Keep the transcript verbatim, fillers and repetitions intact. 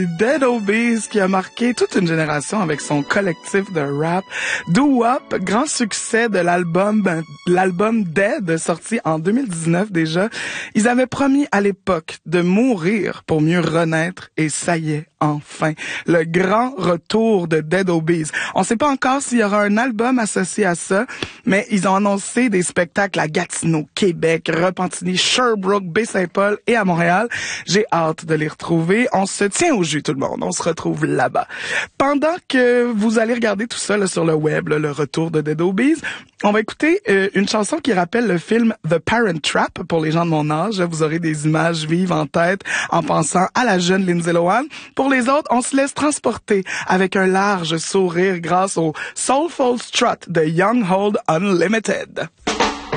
Dead Obies qui a marqué toute une génération avec son collectif de rap. Doo Wop, grand succès de l'album l'album Dead, sorti en deux mille dix-neuf déjà. Ils avaient promis à l'époque de mourir pour mieux renaître et ça y est, enfin, le grand retour de Dead Obies. On sait pas encore s'il y aura un album associé à ça, mais ils ont annoncé des spectacles à Gatineau, Québec, Repentigny, Sherbrooke, Baie-Saint-Paul et à Montréal. J'ai hâte de les retrouver. On se tient au jus, tout le monde. On se retrouve là-bas. Pendant que vous allez regarder tout ça là, sur le web, là, le retour de Dead Obies, on va écouter euh, une chanson qui rappelle le film The Parent Trap pour les gens de mon âge. Vous aurez des images vives en tête en pensant à la jeune Lindsay Lohan. Pour les autres, on se laisse transporter avec un large sourire grâce au Soulful Strut de Young Hold Unlimited.